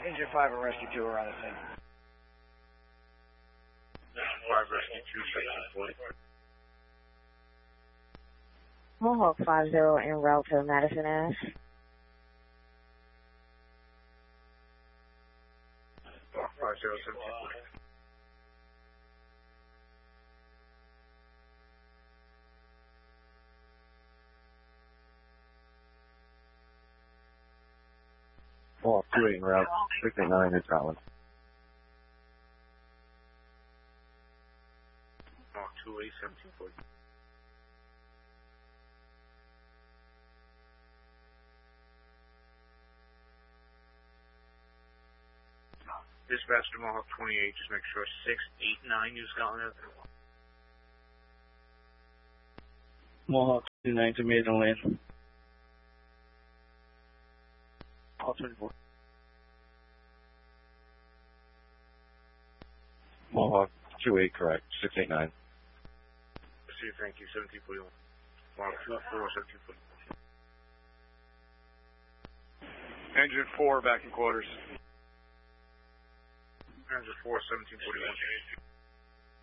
Engine 5 and Rescue 2 are on the scene. 5 Rescue 2, section 40. Mohawk 50 en route to Madison Ave. Mohawk 50, 1740. Mohawk 28 en route, 689 is Scotland. Mohawk 28, 1740. Dispatch to Mohawk 28, just make sure 689 New Scotland Avenue. Mohawk 29 to Maiden Lane. All 24. Mohawk 28, correct, 689. See, thank you, 1741. Mohawk 24, 1741. Engine 4 back in quarters. Engine 4, 1741.